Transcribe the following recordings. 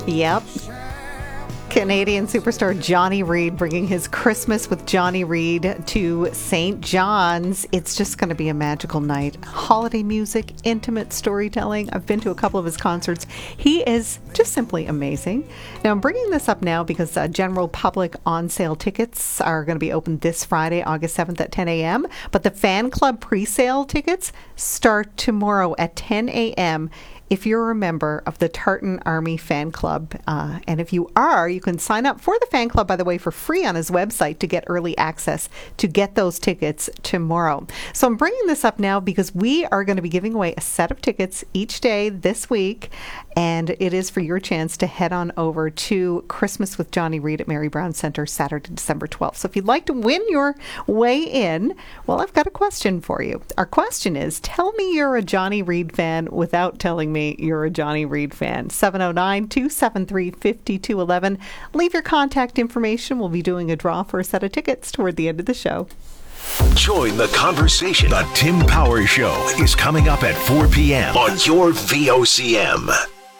Yep. Canadian superstar Johnny Reid bringing his Christmas with Johnny Reid to St. John's. It's just going to be a magical night. Holiday music, intimate storytelling. I've been to a couple of his concerts. He is just simply amazing. Now, I'm bringing this up now because general public on-sale tickets are going to be open this Friday, August 7th at 10 a.m. But the fan club pre-sale tickets start tomorrow at 10 a.m. if you're a member of the Tartan Army Fan Club. And if you are, you can sign up for the fan club, by the way, for free on his website to get early access to get those tickets tomorrow. So I'm bringing this up now because we are going to be giving away a set of tickets each day this week. And it is for your chance to head on over to Christmas with Johnny Reid at Mary Brown Centre Saturday, December 12th. So if you'd like to win your way in, well, I've got a question for you. Our question is, tell me you're a Johnny Reid fan without telling me you're a Johnny Reid fan. 709-273-5211. Leave your contact information. We'll be doing a draw for a set of tickets toward the end of the show. Join the conversation. The Tim Power Show is coming up at 4 p.m. on your VOCM.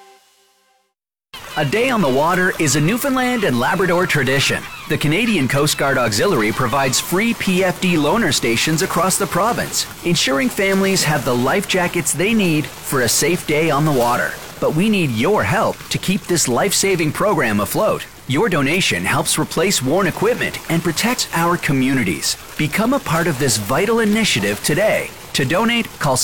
A day on the water is a Newfoundland and Labrador tradition. The Canadian Coast Guard Auxiliary provides free PFD loaner stations across the province, ensuring families have the life jackets they need for a safe day on the water. But we need your help to keep this life-saving program afloat. Your donation helps replace worn equipment and protects our communities. Become a part of this vital initiative today. To donate, call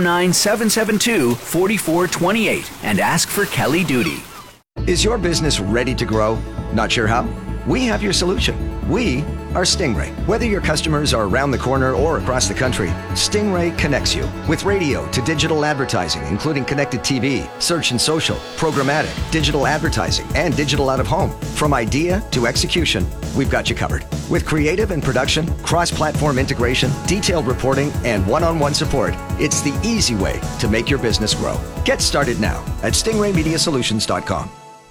709-772-4428 and ask for Kelly Duty. Is your business ready to grow? Not sure how? We have your solution. We are Stingray. Whether your customers are around the corner or across the country, Stingray connects you with radio to digital advertising, including connected TV, search and social, programmatic, digital advertising, and digital out of home. From idea to execution, we've got you covered. With creative and production, cross-platform integration, detailed reporting, and one-on-one support, it's the easy way to make your business grow. Get started now at stingraymediasolutions.com.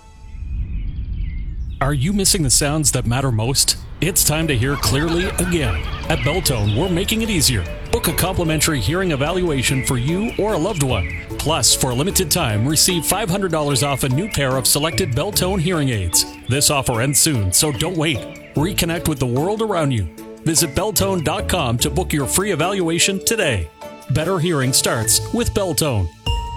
Are you missing the sounds that matter most? It's time to hear clearly again. At Beltone, we're making it easier. Book a complimentary hearing evaluation for you or a loved one. Plus, for a limited time, receive $500 off a new pair of selected Beltone hearing aids. This offer ends soon, so don't wait. Reconnect with the world around you. Visit Beltone.com to book your free evaluation today. Better hearing starts with Beltone.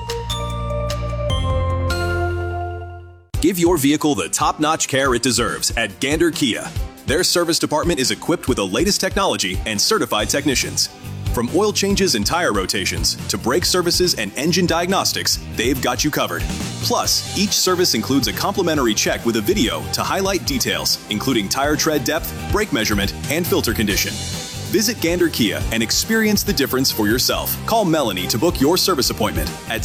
Give your vehicle the top-notch care it deserves at Gander Kia. Their service department is equipped with the latest technology and certified technicians. From oil changes and tire rotations to brake services and engine diagnostics, they've got you covered. Plus, each service includes a complimentary check with a video to highlight details, including tire tread depth, brake measurement, and filter condition. Visit Gander Kia and experience the difference for yourself. Call Melanie to book your service appointment at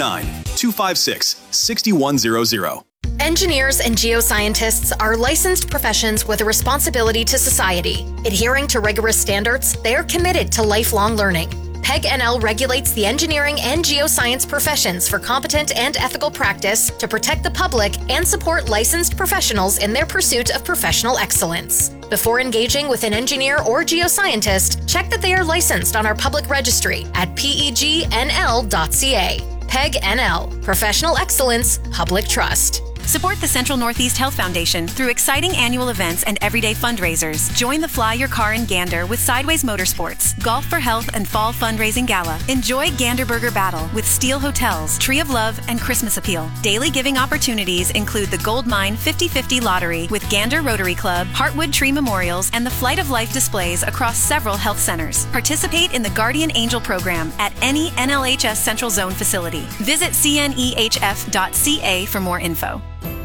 709-256-6100. Engineers and geoscientists are licensed professions with a responsibility to society. Adhering to rigorous standards, they are committed to lifelong learning. PEG NL regulates the engineering and geoscience professions for competent and ethical practice to protect the public and support licensed professionals in their pursuit of professional excellence. Before engaging with an engineer or geoscientist, check that they are licensed on our public registry at pegnl.ca. PEG NL, Professional Excellence, Public Trust. Support the Central Northeast Health Foundation through exciting annual events and everyday fundraisers. Join the Fly Your Car in Gander with Sideways Motorsports, Golf for Health and Fall Fundraising Gala. Enjoy Gander Burger Battle with Steel Hotels, Tree of Love, and Christmas Appeal. Daily giving opportunities include the Gold Mine 50/50 Lottery with Gander Rotary Club, Heartwood Tree Memorials, and the Flight of Life displays across several health centers. Participate in the Guardian Angel program at any NLHS Central Zone facility. Visit cnehf.ca for more info.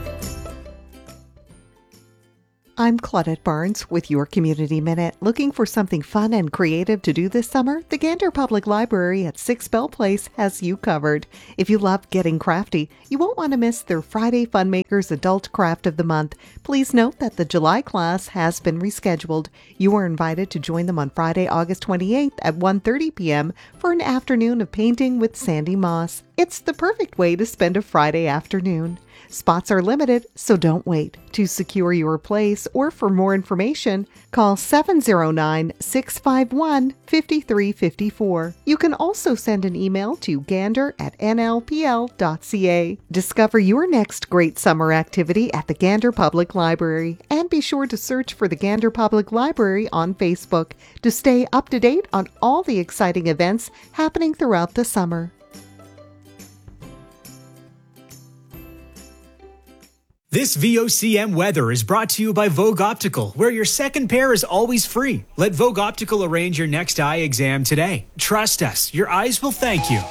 I'm Claudette Barnes with your Community Minute. Looking for something fun and creative to do this summer? The Gander Public Library at 6 Bell Place has you covered. If you love getting crafty, you won't want to miss their Friday Funmakers Adult Craft of the Month. Please note that the July class has been rescheduled. You are invited to join them on Friday, August 28th at 1:30 p.m. for an afternoon of painting with Sandy Moss. It's the perfect way to spend a Friday afternoon. Spots are limited, so don't wait. To secure your place or for more information, call 709-651-5354. You can also send an email to gander@nlpl.ca. Discover your next great summer activity at the Gander Public Library, and be sure to search for the Gander Public Library on Facebook to stay up to date on all the exciting events happening throughout the summer. This VOCM weather is brought to you by Vogue Optical, where your second pair is always free. Let Vogue Optical arrange your next eye exam today. Trust us, your eyes will thank you.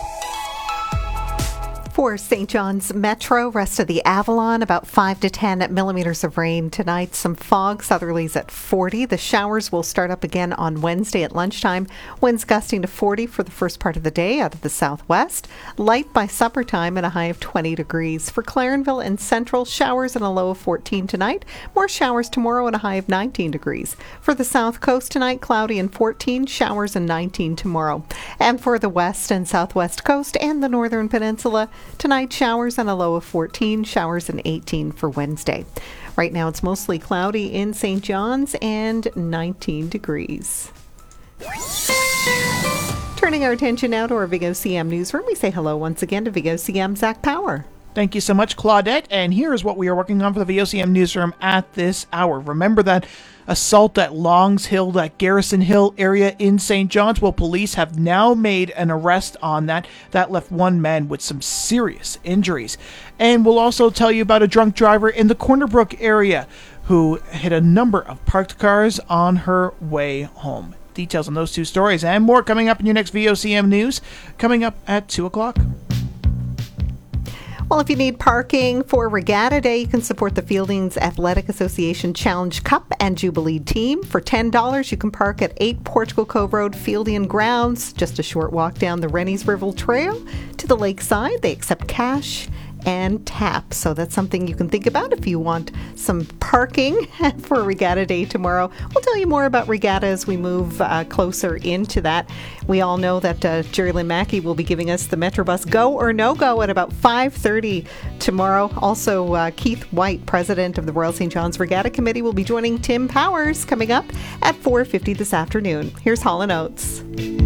For St. John's Metro, rest of the Avalon, about 5 to 10 millimeters of rain tonight. Some fog, southerlies at 40. The showers will start up again on Wednesday at lunchtime. Winds gusting to 40 for the first part of the day out of the southwest. Light by supper time and a high of 20 degrees. For Clarenville and Central, showers and a low of 14 tonight. More showers tomorrow and a high of 19 degrees. For the south coast tonight, cloudy and 14, showers and 19 tomorrow. And for the west and southwest coast and the northern peninsula, tonight, showers and a low of 14, showers and 18 for Wednesday. Right now, it's mostly cloudy in St. John's and 19 degrees. Turning our attention now to our VOCM newsroom, we say hello once again to VOCM Zach Power. Thank you so much, Claudette. And here is what we are working on for the VOCM newsroom at this hour. Remember that assault at Longs Hill, that Garrison Hill area in St. John's? Well, police have now made an arrest on that. That left one man with some serious injuries. And we'll also tell you about a drunk driver in the Corner Brook area who hit a number of parked cars on her way home. Details on those two stories and more coming up in your next VOCM news, coming up at 2 o'clock. Well, if you need parking for Regatta Day, you can support the Fieldings Athletic Association Challenge Cup and Jubilee team. For $10, you can park at 8 Portugal Cove Road, Fieldian Grounds, just a short walk down the Rennie's River Trail to the lakeside. They accept cash and tap, so that's something you can think about if you want some parking for Regatta Day tomorrow. We'll tell you more about Regatta as we move closer into that. We all know that Jerry Lynn Mackey will be giving us the Metrobus Go or No Go at about 5:30 tomorrow. Also, Keith White, president of the Royal St. John's Regatta Committee, will be joining Tim Powers coming up at 4:50 this afternoon. Here's Hall & Oates.